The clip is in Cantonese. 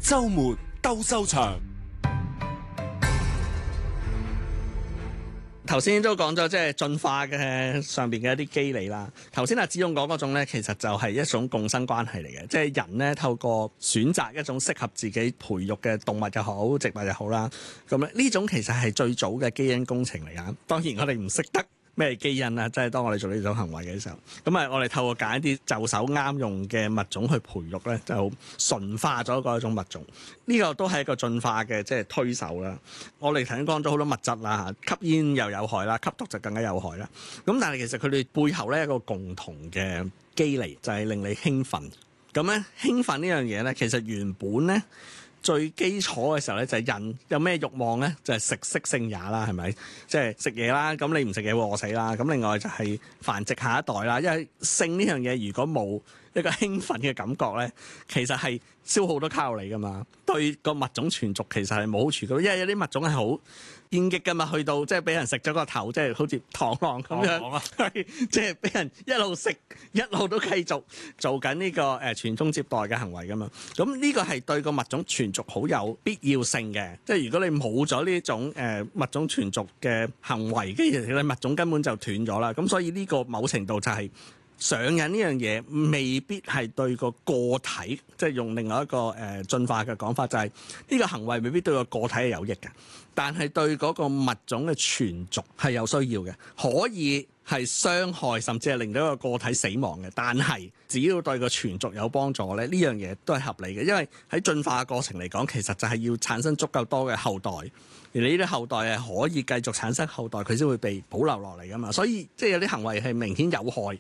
週末鬥獸場。 頭先都講咗，即係進化嘅上邊嘅一啲機理啦。頭先阿子勇講嗰種咧，其實就係一種共生關係嚟嘅，即係人咧透過選擇一種適合自己培育嘅動物又好、植物又好啦。咁咧呢種其實係最早嘅基因工程嚟㗎。當然我哋唔識得咩基因啊，即係當我哋做呢種行為嘅時候，咁啊我哋透過揀一啲就手啱用嘅物種去培育咧，就馴化咗嗰一種物種。呢個都係一個進化嘅即係推手啦。我哋頭先講咗好多物質啦，吸煙又有害啦，吸毒就更加有害啦。咁但係其實佢哋背後咧一個共同嘅機理就係令你興奮。咁咧興奮呢樣嘢咧，其實原本咧最基礎嘅時候咧，就係人有咩慾望咧，就係食色性也啦，係咪？即係食嘢啦，咁你唔食嘢會餓死啦。咁另外就係繁殖下一代啦。因為性呢樣嘢如果冇一個興奮嘅感覺咧，其實係消耗好多卡路里噶嘛，對個物種存續其實係冇好處噶。因為有啲物種係好偏激噶嘛，去到即係俾人食咗個頭，即係好似螳螂咁樣，係即係俾人一路食一路都繼續做緊呢個傳宗接代嘅行為噶嘛。咁呢個係對個物種存續好有必要性嘅。即係如果你冇咗呢種物種存續嘅行為，跟住你物種根本就斷咗啦。咁所以呢個某程度就係上癮呢樣嘢未必係對個個體，即係用另外一個進化嘅講法，就係呢個行為未必對個個體係有益嘅，但係對嗰個物種嘅存續係有需要嘅，可以係傷害甚至係令到一個個體死亡嘅。但係只要對個存續有幫助咧，呢樣嘢都係合理嘅，因為喺進化嘅過程嚟講，其實就係要產生足夠多嘅後代。而你呢啲後代係可以繼續產生後代，佢先會被保留落嚟噶嘛。所以即係有啲行為係明顯有害，